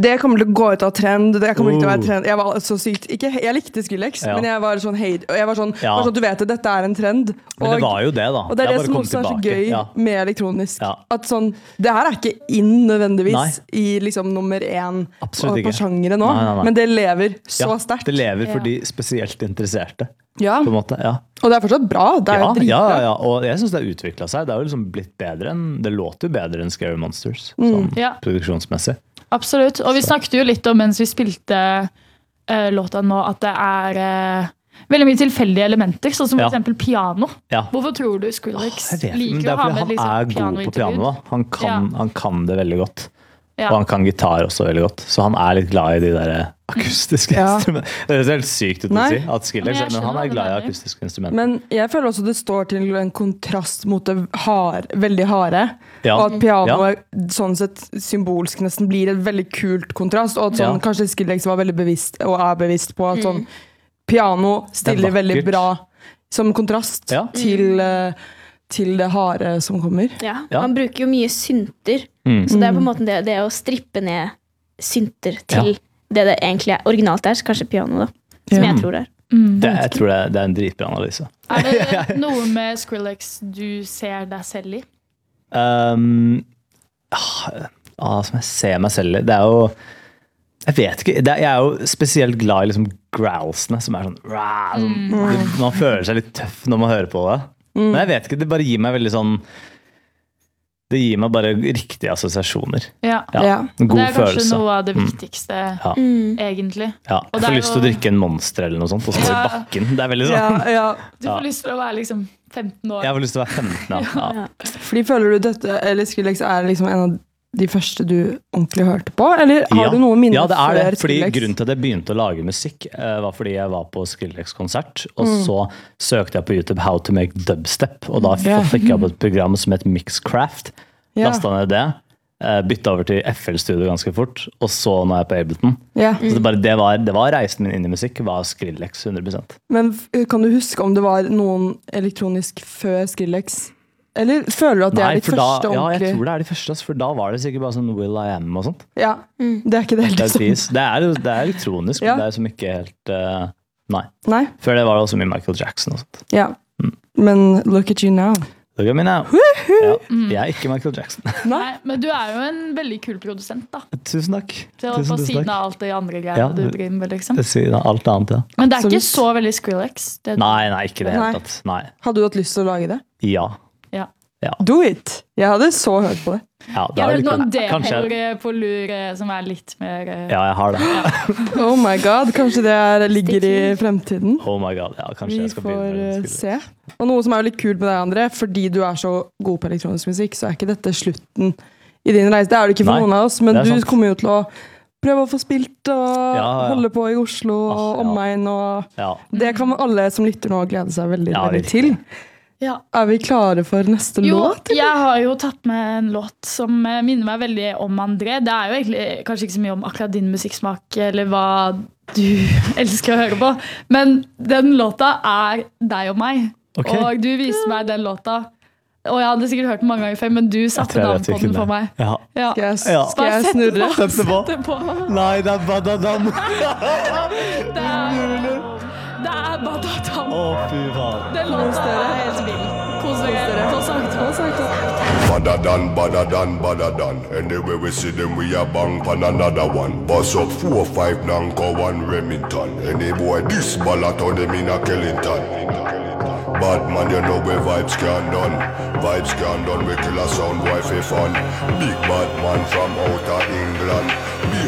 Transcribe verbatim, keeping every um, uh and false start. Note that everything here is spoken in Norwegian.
det kommer til å gå ut av trend. Det kommer ikke til å være trend. Jeg var så sykt ikke, jeg likte Skrillex, ja. men jeg var sånn hate. Jeg var sånn, ja. var sånn, du vet det, dette er en trend. Og, men det var jo det, da. Og det er det, det som også er så gøy ja. med elektronisk. Ja. At sånn, det her er ikke inn nødvendigvis nei. I liksom nummer én på sjangere nå, nei, nei, nei. men det lever så ja, sterkt. Det lever for de spesielt interesserte. Ja. På en måte, ja. Og det er fortsatt bra. Det er ja, jo dritbra. Ja, ja, og jeg synes det har utviklet seg. Det har jo liksom blitt bedre enn, det låter jo bedre enn Scary Monsters, mm. sånn ja. produksjonsmessig. Absolutt, og vi så. snakket jo litt om mens vi spilte uh, låta nå, at det er uh, veldig mye tilfeldige elementer, sånn som ja. for eksempel piano. Ja. Hvorfor tror du Skrillex oh, liker å ha med liksom, piano? Han er god på piano, han kan, ja. han kan det veldig godt. Ja. Og han kan gitar også veldig godt, så han er litt glad i de der akustiske ja. instrumenter. Det er helt sykt ut å si at Skrillex, men, men han er glad i akustiske instrumenter. Men jeg føler også det står til en kontrast mot det hard, veldig harde, ja. og at pianoet ja. sånn sett symbolsk nesten blir et veldig kult kontrast, og at sånn, ja. kanskje Skrillex var veldig bevisst, og er bevisst på at sånn, piano stiller veldig bra som kontrast ja. til... Uh, til det harde som kommer. Ja, ja. Man bruker jo mye synter, mm. så det er på en måte det, det å strippe ned synter til ja. det det egentlig er, originalt er, kanskje piano da, som ja. jeg tror det er. Mm. Det, jeg tror det er, det er en dritbra analyse. Er det noe med Skrillex du ser deg selv i? Um, ah, som jeg ser meg selv i, det er jo jeg vet ikke, det er, jeg er jo spesielt glad i liksom growlsene, som er sånn, rah, sånn mm. man føler seg litt tøff når man hører på det. Mm. Men jeg vet ikke, det bare gir meg veldig sånn det gir meg bare riktige assosiasjoner. Ja, ja. ja. En god det er kanskje følelse. Noe av det viktigste mm. Ja. egentlig. Ja, jeg får lyst til jo... å drikke en monster eller noe sånt, og så ja. i bakken. Det er veldig sånn. Ja, ja. Du får lyst til å være liksom femten år. Jeg får lyst til å være femten, ja. ja. Fordi føler du dette, eller Skrillex er liksom en av de første du ordentlig hørte på? Eller har ja. du noe minne ja, det er det. Fordi Skrillex? Grunnen til at jeg begynte å lage musikk uh, var fordi jeg var på Skrillex-konsert, og mm. så søkte jeg på YouTube How to make dubstep, og da yeah. fikk jeg opp et program som het Mixcraft. Yeah. Lastet ned det, uh, byttet over til F L-studio ganske fort, og så nå er jeg på Ableton. Yeah. Så det, bare, det, var, det var reisen min inn i musikk, var Skrillex hundre prosent. Men kan du huske om det var noen elektronisk før Skrillex? Eller føler du at det Nei, er de første da, ordentlig? Ja, jeg tror det er de første, for da var det sikkert bare sånn Will I Am og sånt. Ja, mm. det er ikke det helt det, er, det, er, det er elektronisk, ja. men det er som ikke helt uh, nei. nei. Før det var det også mye Michael Jackson og sånt. Ja, mm. men look at you now. Look at me now. Ja, jeg er ikke Michael Jackson. Nei, men du er jo en veldig kul produsent da. Tusen takk. Til å få siden av alt det andre greiene ja, du driver med, liksom. Det siden av alt annet, ja. Men det er så ikke så veldig Skrillex? Det nei, nei, ikke det helt tatt. Nei. Hadde du hatt lyst til å lage det? Ja. Ja. Ja. Do it! Jeg hadde så hørt på det. Ja, det jeg har vet noen demoer på lur som er litt mer... Ja, jeg har det. Ja. Oh my god, kanskje det er, ligger i fremtiden. Oh my god, ja, kanskje Vi jeg skal får begynne. se. Og noe som er litt kult med deg, André, fordi du er så god på elektronisk musikk, så er ikke dette slutten i din reise. Det er det ikke for Nei, noen av oss, men du sant. kommer jo til å prøve å få spilt og ja, ja. holde på i Oslo og ah, ja. omegn. Og ja. Det kan alle som lytter nå glede seg veldig, ja, veldig til. Ja. Er vi klare for neste jo, låt? Jo, jeg har jo tatt med en låt som minner meg veldig om André. Det er jo egentlig kanskje ikke så mye om akkurat din musikksmak eller hva du elsker å høre på. Men den låta er deg og meg. Okay. Og du viste meg den låta. Og jeg hadde sikkert hørt den mange ganger før, men du satte navn på den for meg. Ja. Ja. Skal jeg, skal jeg snurre? Sette på. Sette på. Nei, det er Badadam. det er... Det er Badadam. Å, fy faen. Den låta er helt vild. Kos dere. Få sagt, få sagt. Badadan, badadan, badadan. Anyway we see them, we a bang pan another one. Bust up four, five, Nanko, one Remington. Any boy this ballot on them in a Kellington. Bad man, you know where vibes can done. Vibes can done, we kill a sound boy for fun. Big bad man from outer England.